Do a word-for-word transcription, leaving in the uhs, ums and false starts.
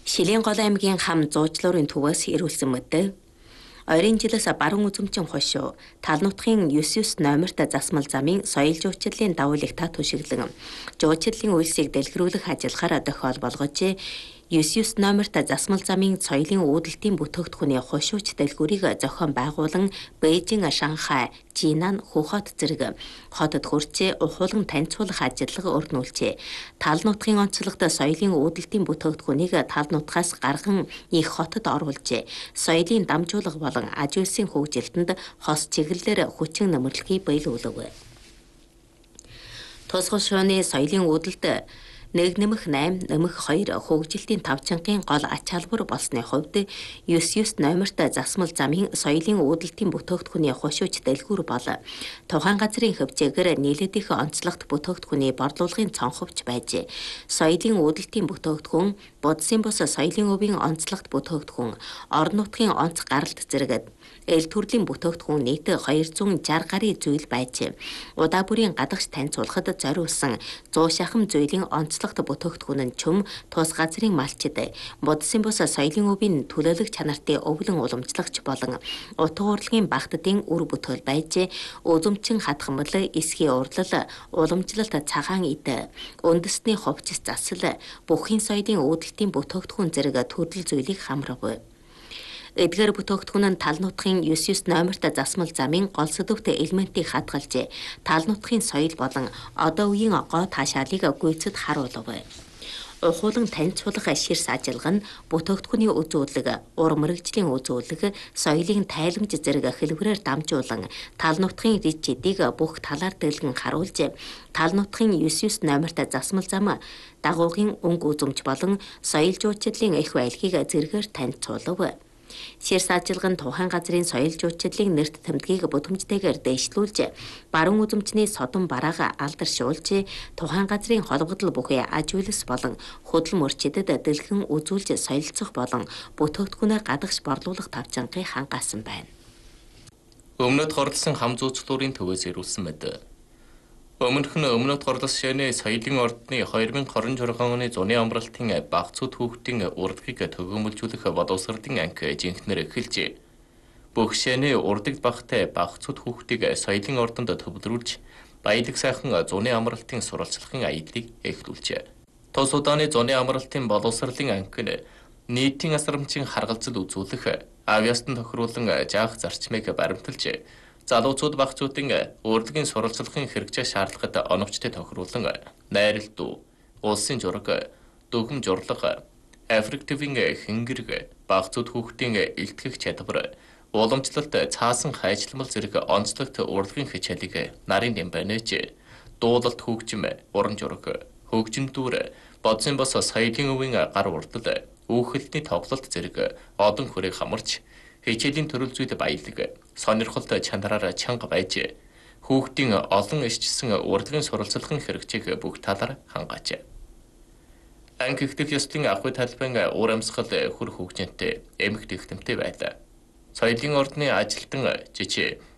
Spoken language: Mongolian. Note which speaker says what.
Speaker 1: Шилэнгол аймгийн хам зуучлуурын төвөөс ирүүлсэн мөдөө. Ойрын жилээс баруун үзэмчин хошуу тал нутгийн девять девять номерт засмал замын соёл жуулчлалын давуу лигта түшиглэн жуулчлалын үйлсийг дэлгэрүүлэх ажиллагаар тохиол болгож девять девять номерт засмал замын соёлын үүдэлтийн бүтээгдэхүүний хошууч дэлгүүрийг зохион байгуулан Бээжин, Шанхай, Жинан, Хухот зэрэг хотод хүрч ухуулан танилцуулах ажиллагаа өрнүүлжээ. Тал нутгийн онцлогт соёлын үүдэлтийн бүтээгдэхүүнийг тал нутгаас гарган их хотод оруулжээ. Соёлын дамжуулга болон аж үйлсийн хөгжилтөнд хос чиглэлээр хүчин нэмэрлэгийг биелүүлв. Тусгал шууны соёлын үүдэлт нэг нэмэх восемь нэмэх two хөгжилтийн тавчангийн гол ач холбогдол болсны хувьд девять девять номерт засмал замын соёлын үүдэлтийн бүтээгдэхүүний хошууч дэлгүүр бол тухайн газрын хөвчөөгөр нийлээд их онцлогт бүтээгдэхүүний борлуулгын цонховч байжээ. Соёлын үүдэлтийн бүтээгдэхүүн, будсын бус соёлын өвийн онцлогт бүтээгдэхүүн, орон нутгийн онц гаралт зэрэг эл төрлийн бүтээгдэхүүн нийт two hundred sixty гаруй зүйл байж удаа бүрийн гадагш танилцуулахад зориулсан one hundred шахам зүйлийн онцлогт бүтээгдэхүүн нь чөм тус газрын малчид будсын бус соёлын өвийн төлөөлөх чанартай өвлөн уламжлагч болон утга урлагийн багтдын үр бүтээл байж өзөмчин хатгамал, эсхий урлал, уламжлалт, цагаан ид, үндэсний хувцас засал, бүхний соёлын үүдэлтийн бүтээгдэхүүн зэрэг төрөл зүйлийг хамрав. Эдгээр бүтээгдэхүүн нь тал нутгийн девять девять номерт засмал замын гол сэдвт элементийг хадгалж, тал нутгийн соёл болон одоо үеийн гоо таашаалыг гүйцэд харуулв. Ухуулан танилцуулах ширс ажиллагаа нь бүтээгдэхүүний үзүүлэг, ур мэрэгжлийн үзүүлэг, соёлын тайламж зэрэг хэлбэрээр дамжуулан тал нутгийн ричидийг бүх талаар дэлгэн харуулж, тал нутгийн девять девять номерт засмал зам дагуугын өнгө үзэмж болон соёл жуулчлалын их байлгийг зэргээр танилцуулв. Ширс ажиллагаа нь тухайн газрын соёл жуулчлалын нэрт тэмдгийг бүтээмжтэйгээр дэвшлүүлж, баруун үзэмчний содон бараага алдаршуулж, тухайн газрын холбогдол бүхий аж үйлс болон хөдөл мөрчидөд дэлгэн үзүүлж соёлцох болон бүтээгдэхүүнээ гадагш борлуулах тавчангийг хангаасан байна.
Speaker 2: Өмнөд хорлсон хам зуучлуурын төвөөс ирүүлсэн мэд. Өмнөх нь өмнөд хорлос шаны соёлын ордны two thousand twenty-six оны зуны амралтын багцуд хүүхдийн урдгийг төгөөмөлжүүлэх боловсролын анги жинхнэр эхэлжээ. Бүх шаны урдыг багтай багцуд хүүхдийг соёлын ордонд төвлөрүүлж, баялаг сайхан зуны амралтын сурвалжлагын аяллыг эхлүүлжээ. Тус удааны зуны амралтын боловсролын анги нь нийтийн асрамжийн харгалзал үзүүлэх, авиастан тохируулан жаах зарчмыг баримталж, залуучууд багцуудын урлагийн сурвалжлагын хэрэгцээ шаардлагад оновчтой тохируулан найрал дүү, улсын зураг, дөгөм журлаг, Африк төвийн хэнгэрэг, багцууд хүүхдийн илтгэх чадвар, уламжлалт, цаасан хайчламал зэрэг онцлогт урлагийн хичээлийг нарын нэмбэнэж, дуулалт хөгжим, уран зураг, хөгжин дүүр, бодсын бос соёлын өвийн гар урдал, үүхэлтний тоглолт зэрэг одон хүрээг хамарч, хичээлийн төрөл зүйл баялаг, сонирхолтой чанараар чанга байж, хүүхдийн олон ишчсэн урлагийн сурвалжлагын хэрэгцээг бүх талаар хангааж. Анги ихтгэл ёслын ахуй талбайн уур амьсгал хөр хөгжинтэй, эмх дэвтэмтэй байлаа. Соёлын ордны ажилтан жижиг